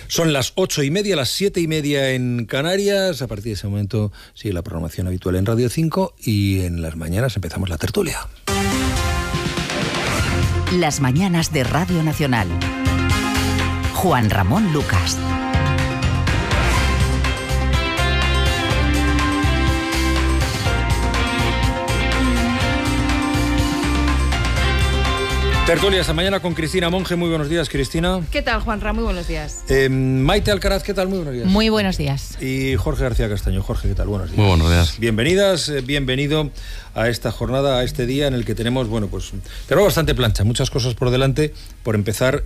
Son las 8:30, las 7:30 en Canarias. A partir de ese momento sigue la programación habitual en Radio 5 y en las mañanas empezamos la tertulia. Las mañanas de Radio Nacional. Juan Ramón Lucas. Tertulia esta mañana con Cristina Monge. Muy buenos días, Cristina. ¿Qué tal, Juanra? Muy buenos días. Maite Alcaraz, ¿qué tal? Muy buenos días. Muy buenos días. Y Jorge García Castaño. Jorge, ¿qué tal? Buenos días. Muy buenos días. Bienvenidas, bienvenido a esta jornada, a este día en el que tenemos, bueno, pues tenemos bastante plancha, muchas cosas por delante. Por empezar,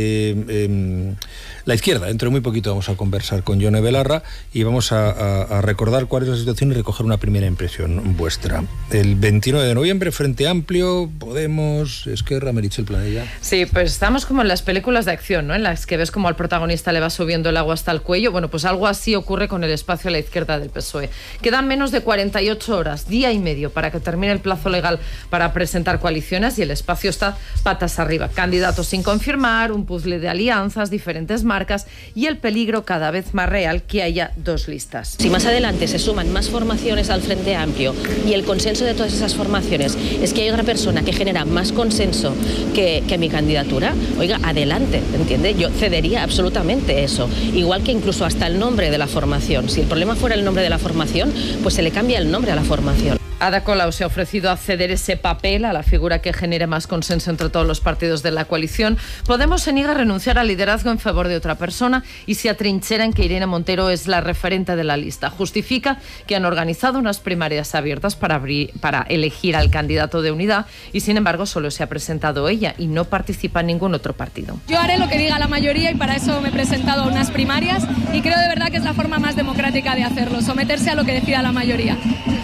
la izquierda. Dentro de muy poquito vamos a conversar con Yone Belarra y vamos a recordar cuál es la situación y recoger una primera impresión vuestra. El 29 de noviembre, Frente Amplio, Podemos, Esquerra, Meritxell Planella. Sí, pues estamos como en las películas de acción, ¿no? En las que ves como al protagonista le va subiendo el agua hasta el cuello. Bueno, pues algo así ocurre con el espacio a la izquierda del PSOE. Quedan menos de 48 horas, día y medio, para que termine el plazo legal para presentar coaliciones y el espacio está patas arriba. Candidatos sin confirmar, un puzzle de alianzas, diferentes marcas y el peligro cada vez más real que haya dos listas. Si más adelante se suman más formaciones al Frente Amplio y el consenso de todas esas formaciones es que hay otra persona que genera más consenso que mi candidatura, oiga, adelante, ¿entiende? Yo cedería absolutamente eso. Igual que incluso hasta el nombre de la formación. Si el problema fuera el nombre de la formación, pues se le cambia el nombre a la formación. Ada Colau se ha ofrecido a ceder ese papel a la figura que genere más consenso entre todos los partidos de la coalición. Podemos se niega a renunciar al liderazgo en favor de otra persona y se atrinchera en que Irene Montero es la referente de la lista. Justifica que han organizado unas primarias abiertas para elegir al candidato de unidad y sin embargo solo se ha presentado ella y no participa en ningún otro partido. Yo haré lo que diga la mayoría y para eso me he presentado a unas primarias y creo de verdad que es la forma más democrática de hacerlo, someterse a lo que decida la mayoría.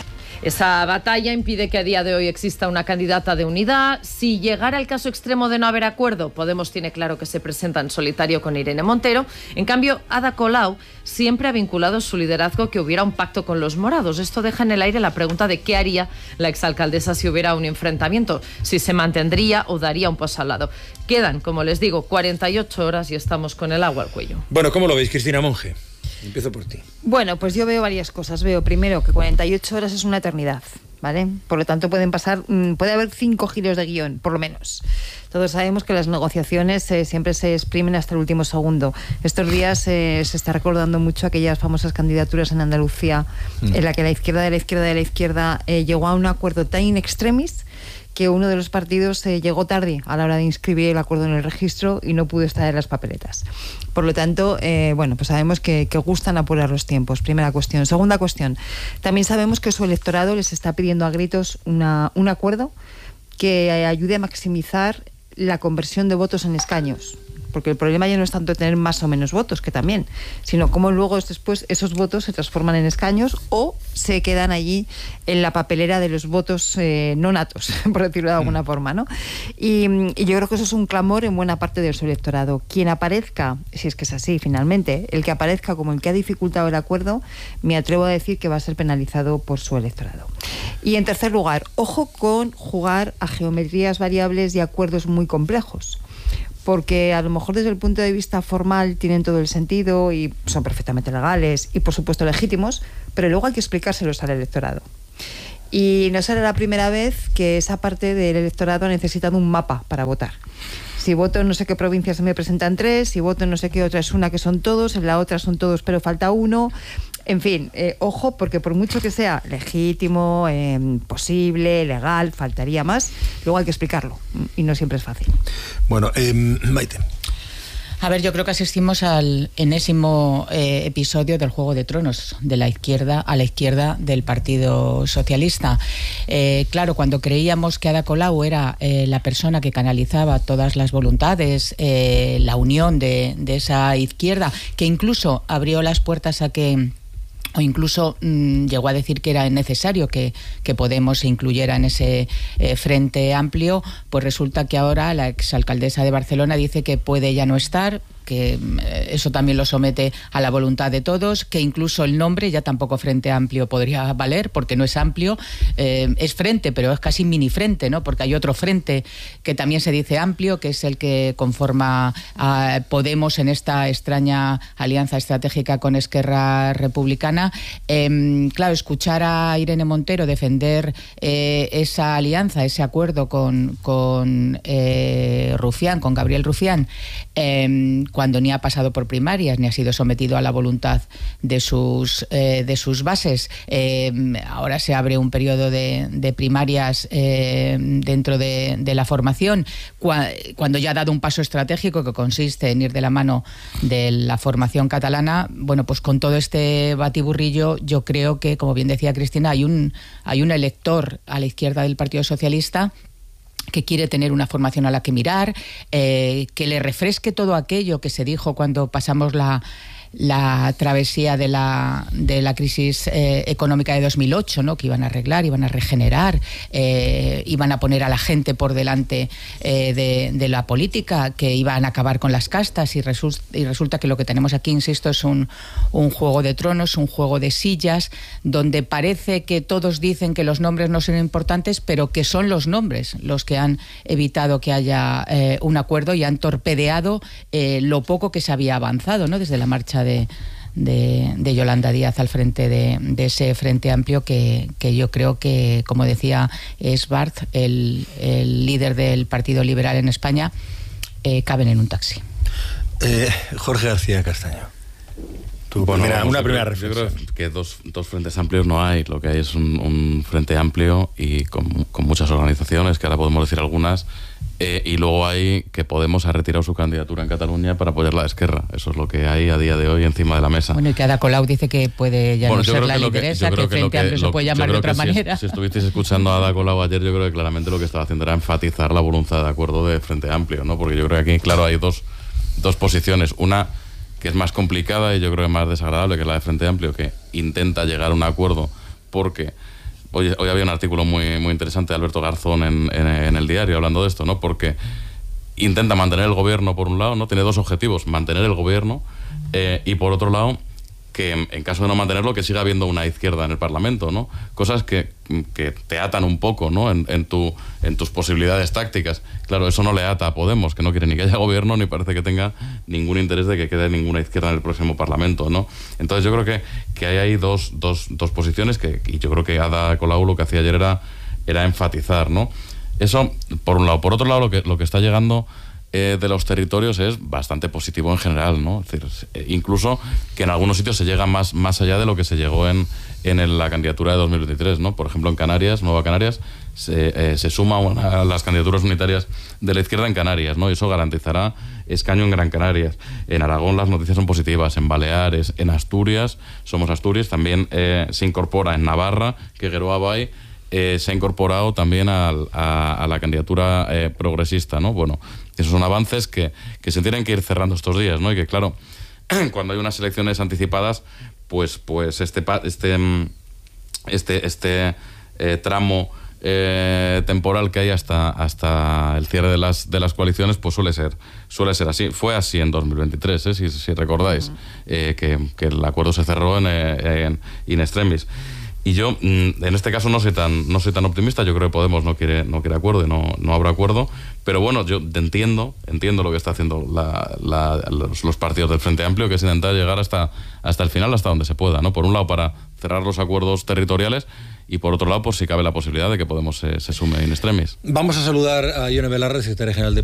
Esa batalla impide que a día de hoy exista una candidata de unidad. Si llegara el caso extremo de no haber acuerdo, Podemos tiene claro que se presenta en solitario con Irene Montero. En cambio, Ada Colau siempre ha vinculado su liderazgo que hubiera un pacto con los morados. Esto deja en el aire la pregunta de qué haría la exalcaldesa si hubiera un enfrentamiento, si se mantendría o daría un paso al lado. Quedan, como les digo, 48 horas y estamos con el agua al cuello. Bueno, ¿cómo lo veis, Cristina Monge? Empiezo por ti. Bueno, pues yo veo varias cosas. Veo primero que 48 horas es una eternidad, ¿vale? Por lo tanto puede haber 5 giros de guión, por lo menos. Todos sabemos que las negociaciones siempre se exprimen hasta el último segundo. Estos días se está recordando mucho aquellas famosas candidaturas en Andalucía en la que la izquierda llegó a un acuerdo tan in extremis que uno de los partidos llegó tarde a la hora de inscribir el acuerdo en el registro y no pudo estar en las papeletas. Por lo tanto, pues sabemos que gustan apurar los tiempos. Primera cuestión. Segunda cuestión. También sabemos que su electorado les está pidiendo a gritos un acuerdo que ayude a maximizar la conversión de votos en escaños. Porque el problema ya no es tanto tener más o menos votos, que también, sino cómo luego después esos votos se transforman en escaños o se quedan allí en la papelera de los votos no natos, por decirlo de alguna forma, ¿no? Y yo creo que eso es un clamor en buena parte de su electorado. Quien aparezca, si es que es así finalmente, el que aparezca como el que ha dificultado el acuerdo, me atrevo a decir que va a ser penalizado por su electorado. Y en tercer lugar, ojo con jugar a geometrías variables y acuerdos muy complejos. Porque a lo mejor desde el punto de vista formal tienen todo el sentido y son perfectamente legales y por supuesto legítimos, pero luego hay que explicárselos al electorado. Y no será la primera vez que esa parte del electorado ha necesitado un mapa para votar. Si voto en no sé qué provincia se me presentan 3, si voto en no sé qué otra es una que son todos, en la otra son todos pero falta uno. En fin, ojo, porque por mucho que sea legítimo, posible, legal, faltaría más, luego hay que explicarlo y no siempre es fácil. Bueno, Maite. A ver, yo creo que asistimos al enésimo episodio del Juego de Tronos, de la izquierda a la izquierda del Partido Socialista. Claro, cuando creíamos que Ada Colau era la persona que canalizaba todas las voluntades, la unión de esa izquierda, que incluso abrió las puertas a que o incluso llegó a decir que era necesario que Podemos se incluyera en ese Frente Amplio, pues resulta que ahora la exalcaldesa de Barcelona dice que puede ya no estar, que eso también lo somete a la voluntad de todos, que incluso el nombre ya tampoco Frente Amplio podría valer, porque no es amplio, es frente, pero es casi mini frente, ¿no? Porque hay otro frente que también se dice amplio, que es el que conforma a Podemos en esta extraña alianza estratégica con Esquerra Republicana. Claro, escuchar a Irene Montero defender esa alianza, ese acuerdo con Rufián, con Gabriel Rufián, cuando ni ha pasado por primarias ni ha sido sometido a la voluntad de sus bases. Ahora se abre un periodo de primarias dentro de la formación, cuando ya ha dado un paso estratégico que consiste en ir de la mano de la formación catalana. Bueno, pues con todo este batiburrillo, yo creo que, como bien decía Cristina, hay un elector a la izquierda del Partido Socialista que quiere tener una formación a la que mirar, que le refresque todo aquello que se dijo cuando pasamos la travesía de la crisis económica de 2008, ¿no? Que iban a arreglar, iban a regenerar, iban a poner a la gente por delante de la política, que iban a acabar con las castas, y resulta que lo que tenemos aquí, insisto, es un juego de tronos, un juego de sillas, donde parece que todos dicen que los nombres no son importantes, pero que son los nombres los que han evitado que haya un acuerdo y han torpedeado lo poco que se había avanzado, ¿no? Desde la marcha de Yolanda Díaz al frente de ese Frente Amplio, que yo creo que, como decía Esbart, el líder del Partido Liberal en España, caben en un taxi. Jorge García Castaño. Bueno, una primera reflexión. Yo creo que dos frentes amplios no hay. Lo que hay es un frente amplio y con muchas organizaciones, que ahora podemos decir algunas, y luego hay que Podemos ha retirado su candidatura en Cataluña para apoyar la Esquerra. Eso es lo que hay a día de hoy encima de la mesa. Bueno, y que Ada Colau dice que puede ya no ser la lideresa, que el Frente Amplio se puede llamar de otra manera. Si estuvisteis escuchando a Ada Colau ayer, yo creo que claramente lo que estaba haciendo era enfatizar la voluntad de acuerdo de Frente Amplio, ¿no? Porque yo creo que aquí, claro, hay dos posiciones. Una que es más complicada y yo creo que más desagradable, que es la de Frente Amplio, que intenta llegar a un acuerdo porque hoy había un artículo muy, muy interesante de Alberto Garzón en El Diario hablando de esto, ¿no? Porque intenta mantener el gobierno por un lado, ¿no? Tiene dos objetivos: mantener el gobierno y por otro lado que en caso de no mantenerlo, que siga habiendo una izquierda en el Parlamento, ¿no? Cosas que te atan un poco, ¿no? En tus posibilidades tácticas. Claro, eso no le ata a Podemos, que no quiere ni que haya gobierno, ni parece que tenga ningún interés de que quede ninguna izquierda en el próximo Parlamento, ¿no? Entonces yo creo que hay ahí dos posiciones y yo creo que Ada Colau lo que hacía ayer era enfatizar, ¿no? Eso, por un lado. Por otro lado, lo que está llegando de los territorios es bastante positivo en general, ¿no? Es decir, incluso que en algunos sitios se llega más allá de lo que se llegó en la candidatura de 2023, ¿no? Por ejemplo, en Canarias, Nueva Canarias, se suma a las candidaturas unitarias de la izquierda en Canarias, ¿no? Y eso garantizará escaño en Gran Canarias. En Aragón las noticias son positivas, en Baleares, en Asturias, somos Asturias, también se incorpora en Navarra, que Geroa Bay se ha incorporado también a la candidatura progresista, ¿no? Bueno, esos son avances que se tienen que ir cerrando estos días, ¿no? Y que, claro, cuando hay unas elecciones anticipadas, pues este tramo temporal que hay hasta el cierre de las coaliciones, pues suele ser así. Fue así en 2023, si recordáis, que el acuerdo se cerró en in extremis. Y yo, en este caso, no soy tan optimista. Yo creo que Podemos no quiere acuerdo y no habrá acuerdo. Pero bueno, yo entiendo lo que está haciendo los partidos del Frente Amplio, que es intentar llegar hasta el final, hasta donde se pueda, ¿no? Por un lado, para cerrar los acuerdos territoriales, y por otro lado, pues si cabe la posibilidad de que Podemos se sume in extremis. Vamos a saludar a Ione Belarra, secretaria general de